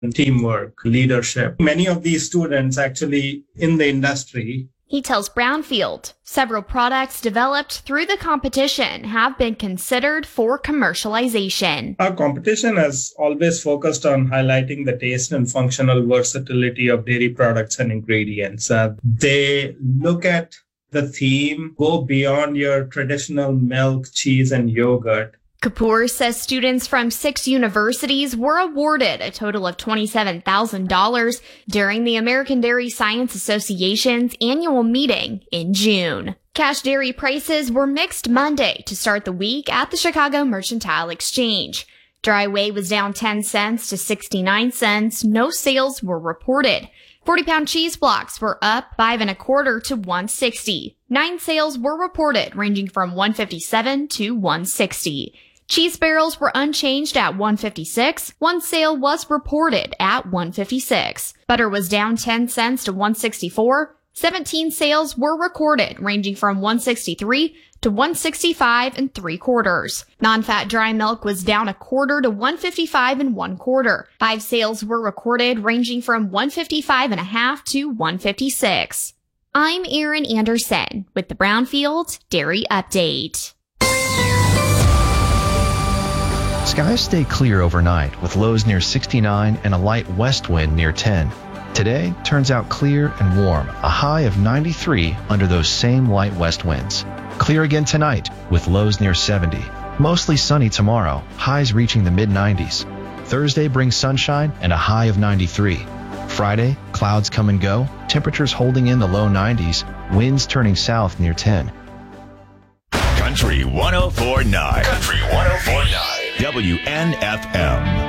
teamwork, leadership. Many of these students actually in the industry. He tells Brownfield several products developed through the competition have been considered for commercialization. Our competition has always focused on highlighting the taste and functional versatility of dairy products and ingredients. They look at the theme, go beyond your traditional milk, cheese, and yogurt. Kapoor says students from 6 universities were awarded a total of $27,000 during the American Dairy Science Association's annual meeting in June. Cash dairy prices were mixed Monday to start the week at the Chicago Mercantile Exchange. Dry whey was down 10 cents to 69 cents. No sales were reported. 40-pound cheese blocks were up 5 1/4 to 160. 9 sales were reported, ranging from 157 to 160. Cheese barrels were unchanged at 156. 1 sale was reported at 156. Butter was down 10 cents to 164. 17 sales were recorded, ranging from 163 to 165 3/4. Non-fat dry milk was down 1/4 to 155 1/4. 5 sales were recorded, ranging from 155 1/2 to 156. I'm Erin Anderson with the Brownfield Dairy Update. Skies stay clear overnight with lows near 69 and a light west wind near 10. Today turns out clear and warm, a high of 93 under those same light west winds. Clear again tonight with lows near 70. Mostly sunny tomorrow, highs reaching the mid-90s. Thursday brings sunshine and a high of 93. Friday, clouds come and go, temperatures holding in the low 90s, winds turning south near 10. Country 104.9. Country 104.9. WNFM.